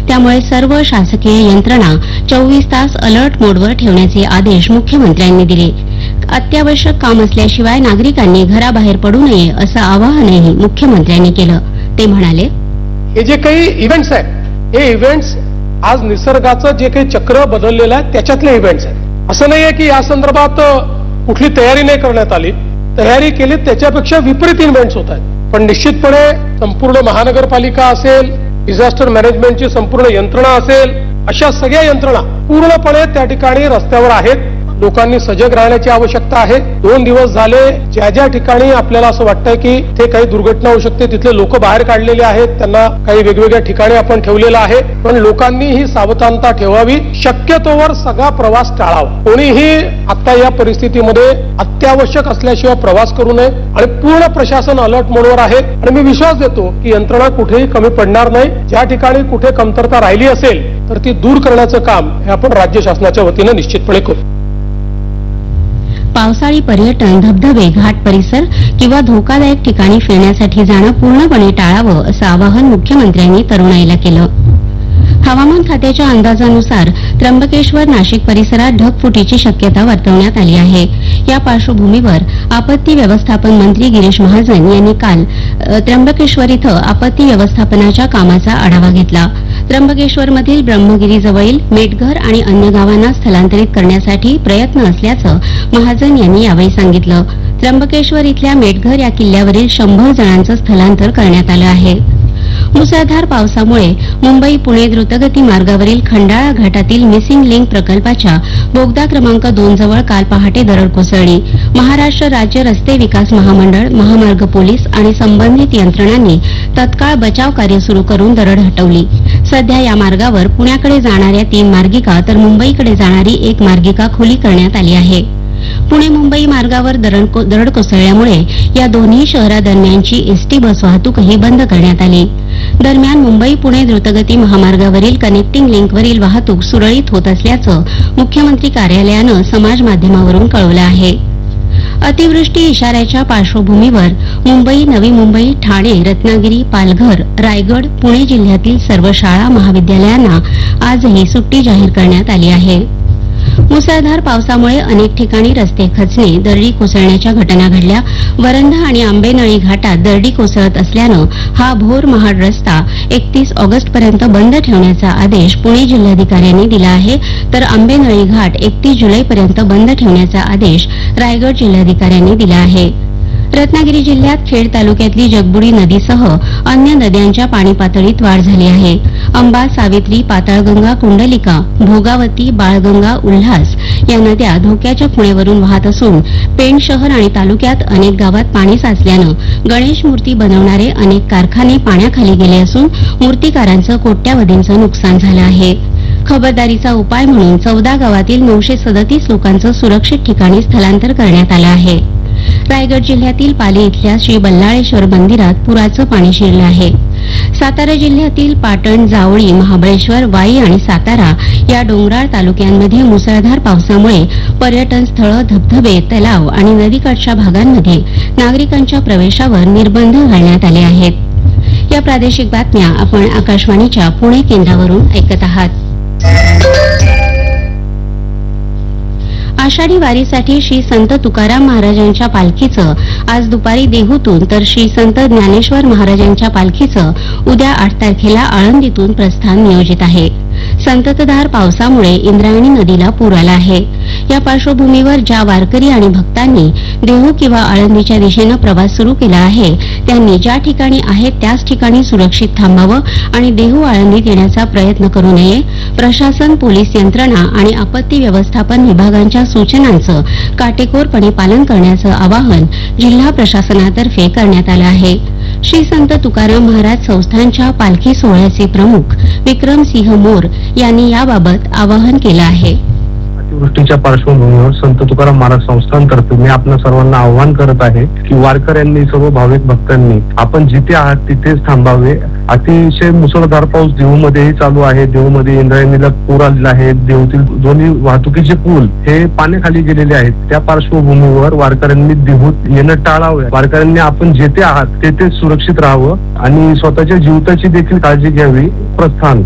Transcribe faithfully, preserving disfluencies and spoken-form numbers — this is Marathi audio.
त्यामुळे सर्व शासकीय यंत्रणा चोवीस तास अलर्ट मोडवर ठेवण्याचे आदेश मुख्यमंत्र्यांनी दिले. अत्यावश्यक काम असल्याशिवाय नागरिकांनी घराबाहेर पडू नये असं आवाहनही मुख्यमंत्र्यांनी केलं. ते म्हणाले, हे जे काही इव्हेंट्स आहेत हे इव्हेंट्स आज निसर्गाचं जे काही चक्र बदललेलं आहे त्याच्यातले इव्हेंट्स आहेत. असं नाहीये की या संदर्भात कुठली तयारी नाही करण्यात आली. तयारी केली त्याच्यापेक्षा विपरीत इव्हेंट्स होत आहेत. पण निश्चितपणे संपूर्ण महानगरपालिका असेल, डिझास्टर मॅनेजमेंटची संपूर्ण यंत्रणा असेल, अशा सगळ्या यंत्रणा पूर्णपणे त्या ठिकाणी रस्त्यावर आहेत. लोकांनी सजग राहण्याची आवश्यकता आहे. दोन दिवस झाले ज्या ज्या ठिकाणी आपल्याला असं वाटतंय की ते काही दुर्घटना होऊ शकते तिथले लोक बाहेर काढलेले आहेत, त्यांना काही वेगवेगळ्या ठिकाणी आपण ठेवलेलं आहे. पण लोकांनी ही सावधानता ठेवावी. शक्यतोवर सगळा प्रवास टाळावा. कोणीही आता या परिस्थितीमध्ये अत्यावश्यक असल्याशिवाय प्रवास करू नये आणि पूर्ण प्रशासन अलर्ट मोडवर आहे. आणि मी विश्वास देतो की यंत्रणा कुठेही कमी पडणार नाही. ज्या ठिकाणी कुठे कमतरता राहिली असेल तर ती दूर करण्याचं काम हे आपण राज्य शासनाच्या वतीनं निश्चितपणे करू. पावसाळी पर्यटन, धबधबे, घाट परिसर किंवा धोकादायक ठिकाणी फिरण्यासाठी जाणं पूर्णपणे टाळावं असं आवाहन मुख्यमंत्र्यांनी तरुणाईला केलं. हवामान खात्याच्या अंदाजानुसार त्र्यंबकेश्वर, नाशिक परिसरात ढगफुटीची शक्यता वर्तवण्यात आली आहे. या पार्श्वभूमीवर आपत्ती व्यवस्थापन मंत्री गिरीश महाजन यांनी काल त्र्यंबकेश्वर इथं आपत्ती व्यवस्थापनाच्या कामाचा आढावा घेतला. त्र्यंबकेश्वरमधील ब्रह्मगिरीजवळील मेटघर आणि अन्य गावांना स्थलांतरित करण्यासाठी प्रयत्न असल्याचं महाजन यांनी यावेळी सांगितलं. त्र्यंबकेश्वर इथल्या मेटघर या किल्ल्यावरील शंभर जणांचं स्थलांतर करण्यात आलं आहे. मुसळधार पावसामुळे मुंबई पुणे द्रुतगती मार्गावरील खंडाळा घाटातील मिसिंग लिंक प्रकल्पाच्या बोगदा क्रमांक दोन जवळ काल पहाटे दरड कोसळली. महाराष्ट्र राज्य रस्ते विकास महामंडळ, महामार्ग पोलीस आणि संबंधित यंत्रणांनी तत्काळ बचाव कार्य सुरू करून दरड हटवली. सध्या या मार्गावर पुण्याकडे जाणाऱ्या तीन मार्गिका तर मुंबईकडे जाणारी एक मार्गिका खुली करण्यात आली आहे. पुणे मुंबई मार्गावर दरड कोसळल्यामुळे या दोन्ही शहरादरम्यानची एसटी बस वाहतूकही बंद करण्यात आली. दरम्यान मुंबई पुणे द्रुतगती महामार्गावरील कनेक्टिंग लिंकवरील वाहतूक सुरळीत होत असल्याचं मुख्यमंत्री कार्यालयानं समाज माध्यमावरून कळवलं आहे. अतिवृष्टी इशाऱ्याच्या पार्श्वभूमीवर मुंबई, नवी मुंबई, ठाणे, रत्नागिरी, पालघर, रायगड, पुणे जिल्ह्यातील सर्व शाळा महाविद्यालयांना आजही सुट्टी जाहीर करण्यात आली आहे. मुसळधार पावसामुळे अनेक ठिकाणी रस्ते खचणे, दरडी कोसळण्याच्या घटना घडल्या. वरंधा आणि आंबेनळी घाटात दरडी कोसळत असल्यानं हा भोर महाड रस्ता एकतीस ऑगस्टपर्यंत बंद ठेवण्याचा आदेश पुणे जिल्हाधिकाऱ्यांनी दिला आहे. तर आंबेनळी घाट एकतीस जुलैपर्यंत बंद ठेवण्याचा आदेश रायगड जिल्हाधिकाऱ्यांनी दिला आहे. रत्नागिरी जिल्ह्यात खेड तालुक्यातली जगबुडी नदीसह अन्य नद्यांच्या पाणी पातळीत वाढ झाली आहे. अंबा, सावित्री, पाताळगंगा, कुंडलिका, भोगावती, बाळगंगा, उल्हास या नद्या धोक्याच्या खुणेवरून वाहत असून पेण शहर आणि तालुक्यात अनेक गावात पाणी साचल्यानं गणेश मूर्ती बनवणारे अनेक कारखाने पाण्याखाली गेले असून मूर्तीकारांचं कोट्यावधींचं नुकसान झालं आहे. खबरदारीचा उपाय म्हणून चौदा गावातील नऊशे सदतीस लोकांचं सुरक्षित ठिकाणी स्थलांतर करण्यात आलं आहे. रायगड जिल्ह्यातील पाली इथल्या श्री बल्लाळेश्वर मंदिरात पुराचं पाणी शिरलं आहे. सातारा जिल्ह्यातील पाटण, जावळी, महाबळेश्वर, वाई आणि सातारा या डोंगराळ तालुक्यांमध्ये मुसळधार पावसामुळे पर्यटन स्थळं, धबधबे, तलाव आणि नदीकाठच्या भागांमध्ये नागरिकांच्या प्रवेशावर निर्बंध घालण्यात आले आहेत. या प्रादेशिक बातम्या आपण आकाशवाणीच्या पुणे केंद्रावरून ऐकत आहात. आषाढी वारीसाठी श्री संत तुकाराम महाराजांच्या पालखीचं आज दुपारी देहूतून तर श्री संत ज्ञानेश्वर महाराजांच्या पालखीचं उद्या आठ तारखेला आळंदीतून प्रस्थान नियोजित आहे. संततधार पावसामुळे इंद्रायणी नदीला पूर आला आहे. या पार्श्वभूमीवर ज्या वारकरी आणि भक्तांनी देहू किंवा आळंदीच्या दिशेनं प्रवास सुरू केला आहे त्यांनी ज्या ठिकाणी आहेत त्याच ठिकाणी सुरक्षित थांबावं आणि देहू आळंदीत येण्याचा प्रयत्न करू नये. प्रशासन, पोलीस यंत्रणा आणि आपत्ती व्यवस्थापन विभागांच्या सूचनांचं काटेकोरपणे पालन करण्याचं आवाहन जिल्हा प्रशासनातर्फे करण्यात आलं आहे. श्री संत तुकाराम महाराज संस्थानच्या पालखी सोहळ्याचे प्रमुख विक्रमसिंह मोर यांनी याबाबत आवाहन केलं आहे. अतिवृष्टीच्या पार्श्वभूमीवर संत तुकाराम महाराज संस्थानतर्फे मी आपल्या सर्वांना आवाहन करत आहे की वारकऱ्यांनी, सर्व भाविक भक्तांनी आपण जिथे आहात तिथेच थांबावे. अतिशय मुसळधार पाऊस देहूमध्येही चालू आहे. देहूमध्ये इंद्रायणीला पूर आलेला आहे. देहूतील दोन्ही वाहतुकीचे पूल हे पाण्याखाली गेलेले आहेत. त्या पार्श्वभूमीवर वारकऱ्यांनी देहूत येणं टाळावं. वारकऱ्यांनी आपण जिथे आहात तेथेच सुरक्षित राहावं आणि स्वतःच्या जीविताची देखील काळजी घ्यावी. प्रस्थान